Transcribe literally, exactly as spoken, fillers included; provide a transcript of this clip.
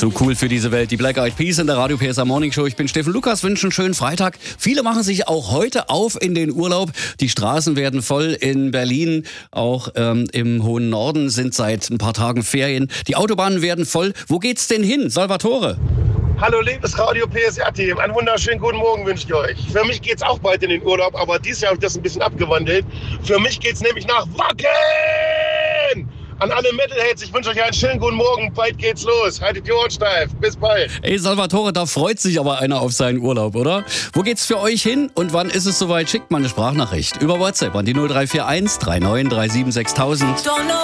Zu cool für diese Welt. Die Black Eyed Peas in der Radio P S A Morning Show. Ich bin Steffen Lukas, wünsche einen schönen Freitag. Viele machen sich auch heute auf in den Urlaub. Die Straßen werden voll in Berlin. Auch ähm, im hohen Norden sind seit ein paar Tagen Ferien. Die Autobahnen werden voll. Wo geht's denn hin, Salvatore? Hallo liebes Radio P S A-Team, einen wunderschönen guten Morgen wünsche ich euch. Für mich geht's auch bald in den Urlaub, aber dieses Jahr habe ich das ein bisschen abgewandelt. Für mich geht's nämlich nach Wacken! An alle Metalheads, ich wünsche euch einen schönen guten Morgen, bald geht's los. Haltet die Ohren steif, bis bald. Ey Salvatore, da freut sich aber einer auf seinen Urlaub, oder? Wo geht's für euch hin und wann ist es soweit? Schickt mal eine Sprachnachricht über WhatsApp an die null drei vier eins drei neun drei sieben sechstausend.